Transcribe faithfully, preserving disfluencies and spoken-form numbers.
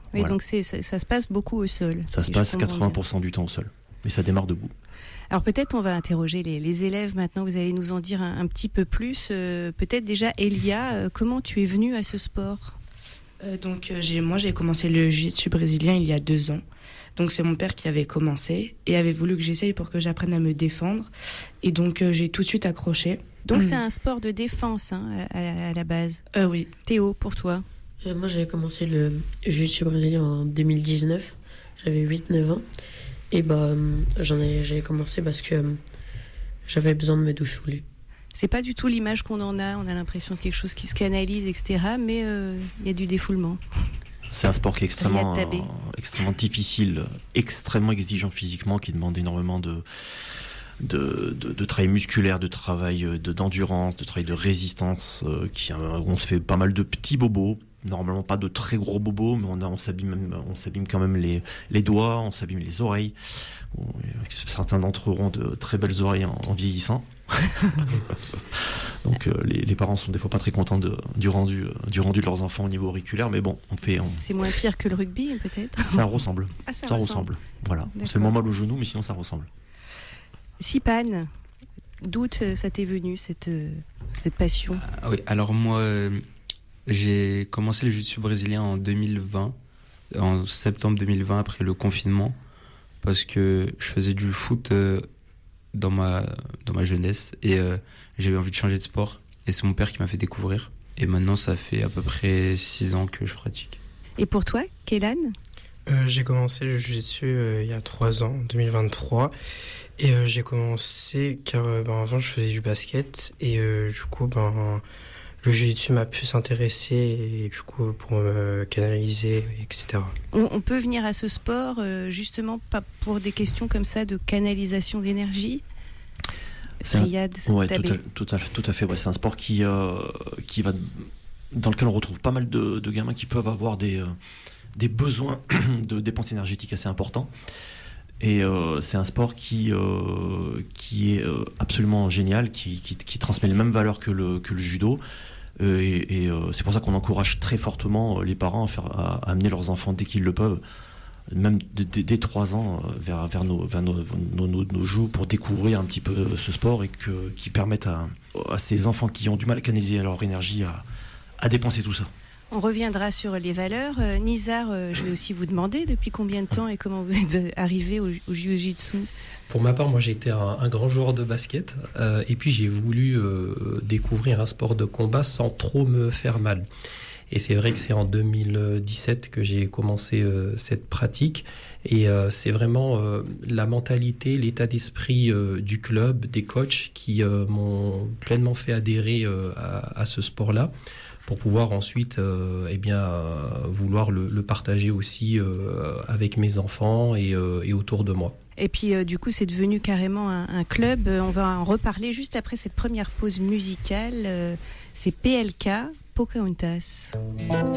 Oui, voilà. donc c'est, ça, ça se passe beaucoup au sol. Ça si se je passe comprends quatre-vingts pour cent bien. du temps au sol, mais ça démarre debout. Alors peut-être on va interroger les, les élèves maintenant, vous allez nous en dire un, un petit peu plus. Euh, peut-être déjà Elia, euh, comment tu es venue à ce sport ? Euh, donc euh, j'ai, moi j'ai commencé le jiu-jitsu brésilien il y a deux ans. Donc c'est mon père qui avait commencé et avait voulu que j'essaye pour que j'apprenne à me défendre. Et donc euh, j'ai tout de suite accroché. Donc c'est un sport de défense hein, à, à la base. Euh, oui. Théo, pour toi ? Euh, moi, j'avais commencé le jiu-jitsu brésilien en deux mille dix-neuf. J'avais huit neuf ans. Et bah, euh, j'en ai, j'avais commencé parce que euh, j'avais besoin de me défouler. C'est pas du tout l'image qu'on en a. On a l'impression de quelque chose qui se canalise, et cetera. Mais il euh, y a du défoulement. C'est un sport qui est extrêmement, Riyad Tabé. euh, extrêmement difficile, extrêmement exigeant physiquement, qui demande énormément de, de, de, de travail musculaire, de travail de, d'endurance, de travail de résistance, euh, qui, euh, on se fait pas mal de petits bobos. Normalement pas de très gros bobos, mais on, a, on s'abîme même, on s'abîme quand même les, les doigts, on s'abîme les oreilles. Bon, certains d'entre eux auront de très belles oreilles en, en vieillissant. Donc euh, les, les parents sont des fois pas très contents de, du rendu, euh, du rendu de leurs enfants au niveau auriculaire, mais bon, on fait. On... C'est moins pire que le rugby, peut-être. Ça ressemble. Ah, ça ça ressemble. ressemble. Voilà. On D'accord. se fait moins mal au genou, mais sinon ça ressemble. Sipane, d'où te- ça t'est venu cette, euh, cette passion ? Ah oui, alors moi, euh, j'ai commencé le jiu-jitsu brésilien en deux mille vingt, en septembre deux mille vingt, après le confinement, parce que je faisais du foot euh, dans ma, dans ma jeunesse et euh, j'avais envie de changer de sport. Et c'est mon père qui m'a fait découvrir. Et maintenant, ça fait à peu près six ans que je pratique. Et pour toi, Kélan ? Euh, j'ai commencé le jiu-jitsu euh, il y a trois ans, en deux mille vingt-trois. Et euh, j'ai commencé car euh, ben, avant je faisais du basket. Et euh, du coup, ben, le jiu-jitsu m'a plus intéressé et du coup pour me canaliser, et cetera. On, on peut venir à ce sport euh, justement pas pour des questions comme ça de canalisation d'énergie. C'est un- Riyad Ouais, Tabé. tout à, tout à, tout à fait. Ouais, c'est un sport qui, euh, qui va, dans lequel on retrouve pas mal de, de gamins qui peuvent avoir des, euh, des besoins de dépenses énergétiques assez importants. Et euh, c'est un sport qui, euh, qui est euh, absolument génial, qui, qui, qui transmet les mêmes valeurs que le, que le judo. Euh, et et euh, c'est pour ça qu'on encourage très fortement les parents à, faire, à, à amener leurs enfants dès qu'ils le peuvent, même dès, dès, dès trois ans, vers, vers, nos, vers nos, nos, nos, nos joues pour découvrir un petit peu ce sport et que, qui permettent à, à ces enfants qui ont du mal à canaliser leur énergie à, à dépenser tout ça. On reviendra sur les valeurs. Euh, Nizar, euh, je vais aussi vous demander depuis combien de temps et comment vous êtes arrivé au, au jiu-jitsu. Pour ma part, moi j'ai été un, un grand joueur de basket euh, et puis j'ai voulu euh, découvrir un sport de combat sans trop me faire mal. Et c'est vrai que c'est en deux mille dix-sept que j'ai commencé euh, cette pratique et euh, c'est vraiment euh, la mentalité, l'état d'esprit euh, du club, des coachs qui euh, m'ont pleinement fait adhérer euh, à, à ce sport-là, pour pouvoir ensuite euh, eh bien, euh, vouloir le, le partager aussi euh, avec mes enfants et, euh, et autour de moi. Et puis euh, du coup c'est devenu carrément un, un club. Euh, on va en reparler juste après cette première pause musicale. Euh, c'est P L K, Pocahontas.